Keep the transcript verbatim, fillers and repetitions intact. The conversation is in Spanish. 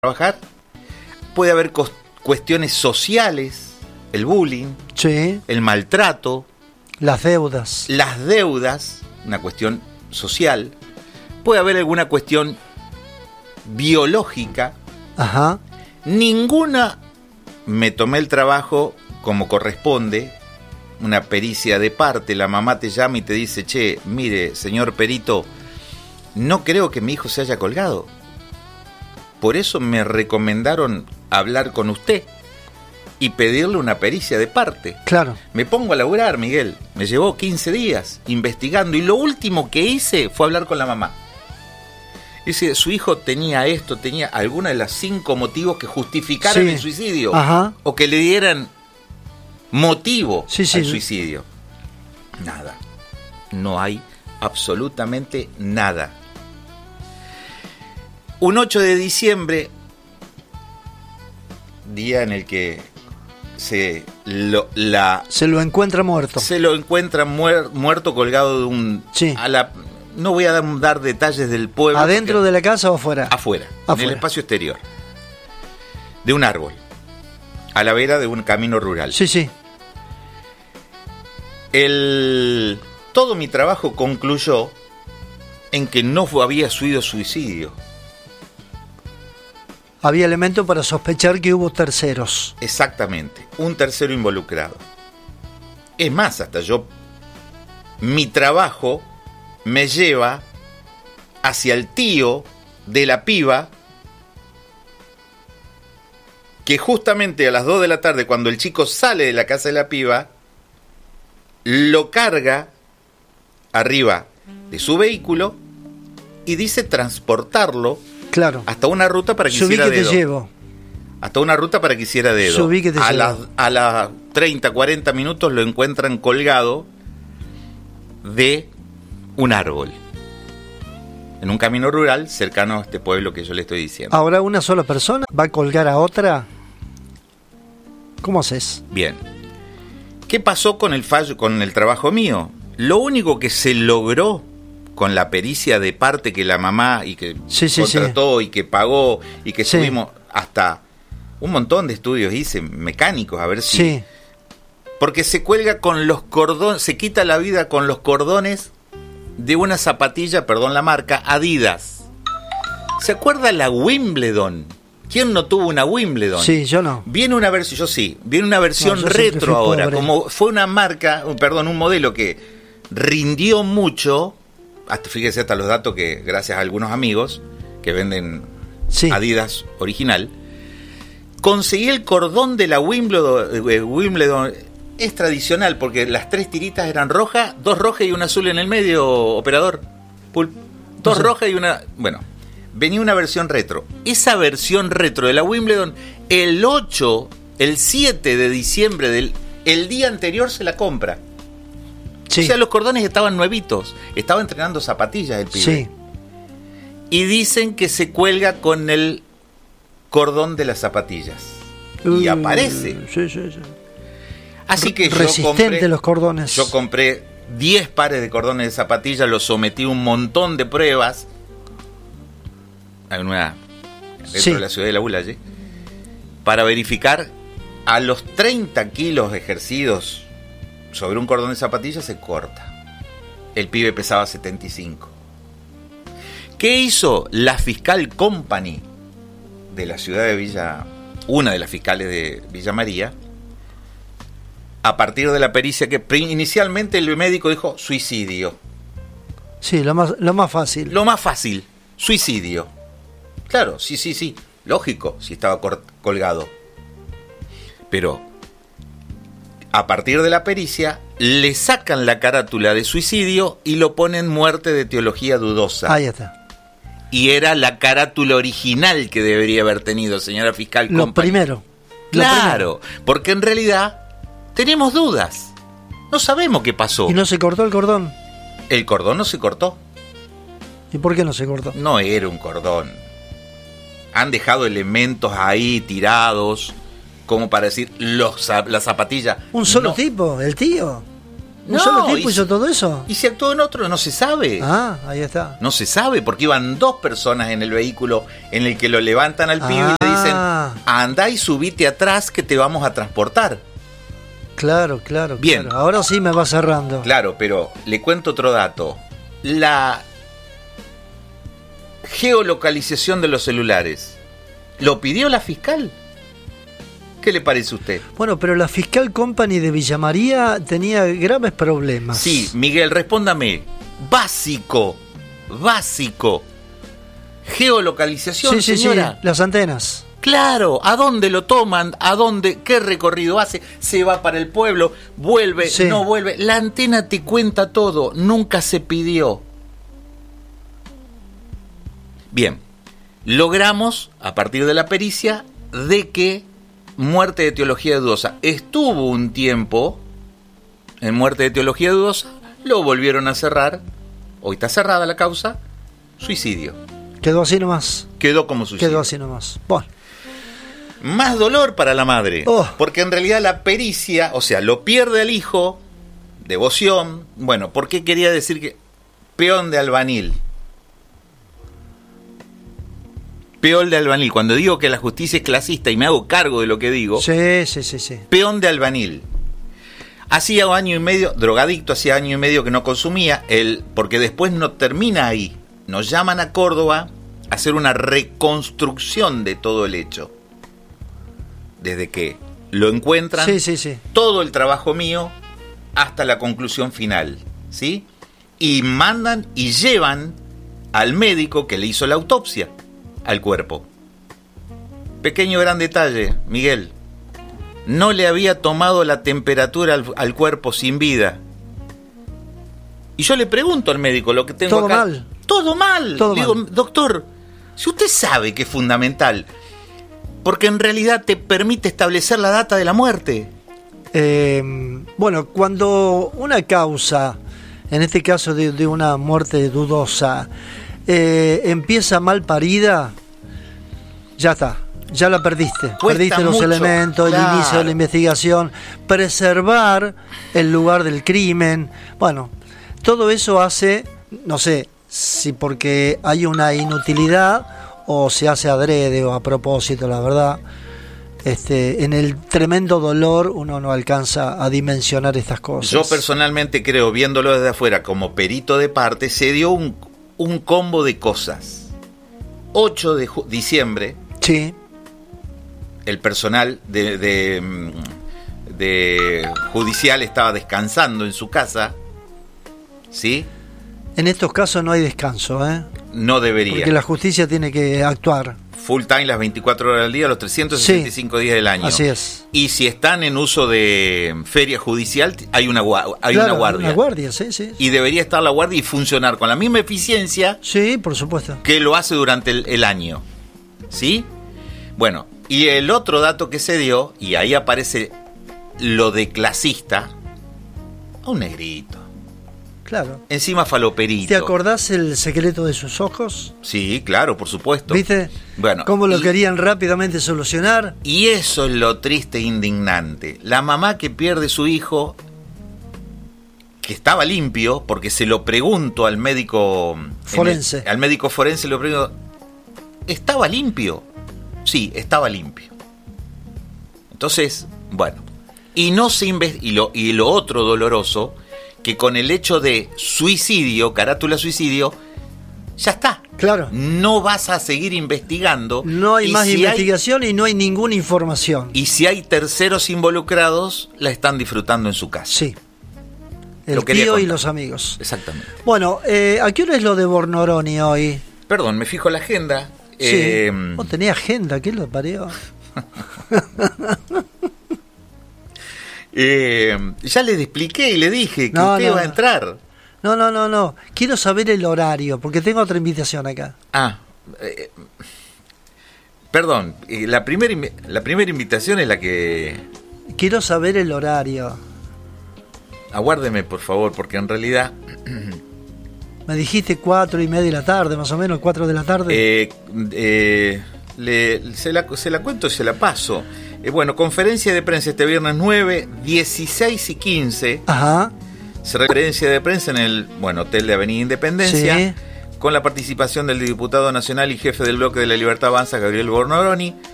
trabajar. Puede haber cos- cuestiones sociales, el bullying, Sí. el maltrato, Las deudas. las deudas, una cuestión social. Puede haber alguna cuestión biológica. Ajá. Ninguna me tomé el trabajo como corresponde, una pericia de parte. La mamá te llama y te dice: che, mire, señor perito, no creo que mi hijo se haya colgado. Por eso me recomendaron hablar con usted y pedirle una pericia de parte. Claro. Me pongo a laburar, Miguel. Me llevó quince días investigando y lo último que hice fue hablar con la mamá. Dice, su hijo tenía esto, tenía alguna de las cinco motivos que justificaran Sí. el suicidio. Ajá. O que le dieran motivo Sí, sí. al suicidio. Nada. No hay absolutamente nada. Un ocho de diciembre, día en el que se lo, la, Se lo encuentra muerto. se lo encuentra muer, muerto colgado de un... Sí. A la, no voy a dar, dar detalles del pueblo. ¿Adentro porque- de la casa o afuera? Afuera, en Afuera. el espacio exterior. De un árbol. A la vera de un camino rural. Sí, sí. El, todo mi trabajo concluyó en que no fue- había sido suicidio. Había elementos para sospechar que hubo terceros. Exactamente, un tercero involucrado. Es más, hasta yo, mi trabajo me lleva hacia el tío de la piba, que justamente a las dos de la tarde, cuando el chico sale de la casa de la piba, lo carga arriba de su vehículo y dice transportarlo Claro. hasta una ruta para que Subí hiciera que te dedo. llevo. Hasta una ruta para que hiciera dedo. Subí que te a llevo. las a las treinta, cuarenta minutos lo encuentran colgado de un árbol. En un camino rural cercano a este pueblo que yo le estoy diciendo. Ahora, ¿una sola persona va a colgar a otra? ¿Cómo haces? Bien. ¿Qué pasó con el fallo, con el trabajo mío? Lo único que se logró con la pericia de parte que la mamá y que Sí, sí, contrató y que pagó y que Sí. subimos hasta un montón de estudios hice mecánicos a ver si Sí. porque se cuelga con los cordones, se quita la vida con los cordones de una zapatilla, perdón la marca, Adidas. ¿Se acuerda la Wimbledon? ¿Quién no tuvo una Wimbledon? Sí, yo no. Viene una versión, yo sí, viene una versión No, yo siempre retro fui ahora, pobre. como fue una marca, uh, perdón, un modelo que rindió mucho, hasta fíjese hasta los datos que gracias a algunos amigos que venden Sí. Adidas original, conseguí el cordón de la Wimbledon, eh, Wimbledon es tradicional porque las tres tiritas eran rojas, dos rojas y una azul en el medio, operador. Pulp. Dos Sí. rojas y una, bueno, venía una versión retro. Esa versión retro de la Wimbledon, el ocho, el siete de diciembre del el día anterior se la compra. Sí. O sea, los cordones estaban nuevitos, estaba entrenando zapatillas el pibe. Sí. Y dicen que se cuelga con el cordón de las zapatillas. Y Uy, aparece. Sí, sí, sí. Así que yo Resistente compré, los cordones. yo compré diez pares de cordones de zapatillas, los sometí a un montón de pruebas. Hay una dentro Sí. de la ciudad de la Ulaye, para verificar a los treinta kilos ejercidos sobre un cordón de zapatillas se corta. El pibe pesaba setenta y cinco. ¿Qué hizo la fiscal company de la ciudad de Villa, una de las fiscales de Villa María? A partir de la pericia que inicialmente el médico dijo suicidio. Sí, lo más, lo más fácil. Lo más fácil, suicidio. Claro, sí, sí, sí, lógico, si estaba cor- colgado. Pero a partir de la pericia le sacan la carátula de suicidio y lo ponen muerte de teología dudosa. Ahí está. Y era la carátula original que debería haber tenido, señora fiscal Lo company. primero. Lo Claro, porque en realidad tenemos dudas. No sabemos qué pasó. primero. ¿Y no se cortó el cordón? El cordón no se cortó. ¿Y por qué no se cortó? No era un cordón. Han dejado elementos ahí tirados, como para decir los, zap- la zapatilla. Un solo No, tipo, el tío. ¿Un No, solo tipo y hizo si- todo eso? Y si actuó en otro, no se sabe. Ah, ahí está. No se sabe, porque iban dos personas en el vehículo en el que lo levantan al pibe y le dicen, Ah. andá y subite atrás que te vamos a transportar. Claro, claro. Bien. Claro. Ahora sí me va cerrando. Claro, pero le cuento otro dato. La geolocalización de los celulares, ¿lo pidió la fiscal? ¿Qué le parece a usted? Bueno, pero la Fiscal Company de Villa María tenía graves problemas. Sí, Miguel, respóndame. Básico, básico. Geolocalización, sí, sí, señora. sí, las antenas. Claro, ¿a dónde lo toman? ¿A dónde? ¿Qué recorrido hace? ¿Se va para el pueblo? ¿Vuelve? Sí. ¿No vuelve? La antena te cuenta todo. Nunca se pidió. Bien, logramos, a partir de la pericia, de que muerte de teología dudosa. Estuvo un tiempo en muerte de teología dudosa, lo volvieron a cerrar. Hoy está cerrada la causa. Suicidio. Quedó así nomás. Quedó como suicidio. Quedó así nomás. Bueno. Más dolor para la madre, Oh. porque en realidad la pericia, o sea, lo pierde el hijo, devoción, bueno, ¿por qué quería decir que peón de albanil? Peón de albanil, cuando digo que la justicia es clasista y me hago cargo de lo que digo, Sí, sí, sí, sí. peón de albanil. Hacía año y medio, drogadicto, hacía año y medio que no consumía, él, porque después no termina ahí, nos llaman a Córdoba a hacer una reconstrucción de todo el hecho. Desde que lo encuentran, Sí, sí, sí. todo el trabajo mío, hasta la conclusión final, ¿sí? Y mandan y llevan al médico que le hizo la autopsia al cuerpo. Pequeño gran detalle, Miguel. No le había tomado la temperatura al, al cuerpo sin vida. Y yo le pregunto al médico lo que tengo Todo acá. mal. Todo mal. Todo Digo, mal. doctor, si usted sabe que es fundamental, porque en realidad te permite establecer la data de la muerte. Eh, bueno, cuando una causa, en este caso de, de una muerte dudosa, eh, empieza mal parida, ya está, ya la perdiste. Cuesta Perdiste los mucho, elementos, claro. el inicio de la investigación, preservar el lugar del crimen. Bueno, todo eso hace, no sé, si porque hay una inutilidad o se hace adrede o a propósito, la verdad. Este, en el tremendo dolor uno no alcanza a dimensionar estas cosas. Yo personalmente creo, viéndolo desde afuera como perito de parte, se dio un, un combo de cosas. ocho de ju- diciembre, Sí, el personal de, de, de judicial estaba descansando en su casa, ¿sí? en estos casos no hay descanso, ¿eh? No debería. Porque la justicia tiene que actuar. Full time las veinticuatro horas del día, los trescientos sesenta y cinco Sí, días del año. así es. Y si están en uso de feria judicial, hay una, gua- hay Claro, una guardia. Una guardia, sí, sí. Y debería estar la guardia y funcionar con la misma eficiencia Sí, por supuesto. que lo hace durante el, el año. ¿Sí? Bueno, y el otro dato que se dio, y ahí aparece lo de clasista, a un negrito. Claro. Encima faloperito. ¿Te acordás el secreto de sus ojos? Sí, claro, por supuesto. ¿Viste? Bueno, Cómo lo y- querían rápidamente solucionar. Y eso es lo triste e indignante. La mamá que pierde su hijo, que estaba limpio, porque se lo pregunto al médico Forense. en el- al médico forense le pregunto, ¿estaba limpio? Sí, estaba limpio. Entonces, bueno, y no se inves- y lo y lo otro doloroso, que con el hecho de suicidio, carátula suicidio, ya está. Claro. No vas a seguir investigando. No hay y más si investigación y no hay ninguna información. y si hay terceros involucrados, la están disfrutando en su casa. Sí. El Lo quería tío y contar. los amigos. Exactamente. Bueno, eh, ¿a qué hora es lo de Bornoroni hoy? Perdón, me fijo la agenda. Sí. Eh, ¿Vos tenés agenda? ¿Qué lo parió? eh, ya le expliqué y le dije que No, usted no, va a no. entrar. No, no, no, no. Quiero saber el horario, porque tengo otra invitación acá. Ah, eh, perdón, eh, la primera invi- la primera invitación es la que... Quiero saber el horario. Aguárdeme, por favor, porque en realidad... Me dijiste cuatro y media de la tarde, más o menos, cuatro de la tarde. Eh, eh, le, se, la, se la cuento y se la paso. Eh, bueno, conferencia de prensa este viernes nueve, dieciséis y quince. Ajá. Se referencia de prensa en el bueno hotel de Avenida Independencia, Sí. con la participación del diputado nacional y jefe del bloque de la Libertad Avanza, Gabriel Bornoroni,